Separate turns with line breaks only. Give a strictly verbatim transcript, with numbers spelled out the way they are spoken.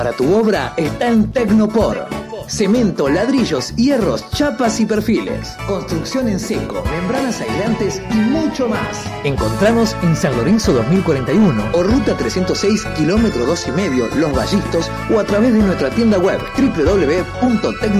Para tu obra está en Tecnopor. Cemento, ladrillos, hierros, chapas y perfiles. Construcción en seco, membranas aislantes y mucho más. Encontranos en San Lorenzo dos mil cuarenta y uno o Ruta trescientos seis, kilómetro dos y medio, Los Vallistos, o a través de nuestra tienda web doble u doble u doble u punto tecnopor punto com.